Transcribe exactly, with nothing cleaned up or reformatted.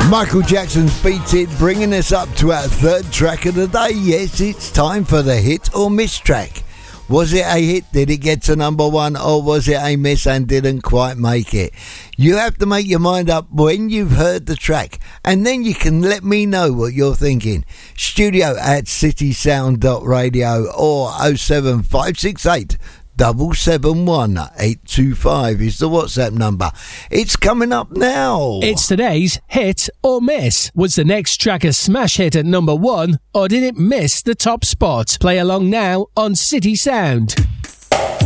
Michael Jackson's Beat It, bringing us up to our third track of the day. Yes, it's time for the hit or miss track. Was it a hit? Did it get to number one? Or was it a miss and didn't quite make it? You have to make your mind up when you've heard the track, and then you can let me know what you're thinking. Studio at citysound dot radio or oh seven five six eight Double seven one eight two five is the WhatsApp number. It's coming up now. It's today's hit or miss. Was the next track a smash hit at number one, or did it miss the top spot? Play along now on City Sound.